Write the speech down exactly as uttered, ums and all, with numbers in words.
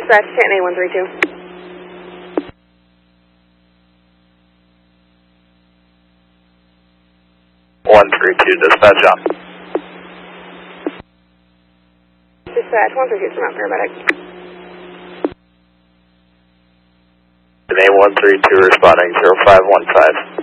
Dispatch, Canton A one three two. one three two, dispatch on. Dispatch, one three two from Mount Paramedic. A one three two responding zero five one five.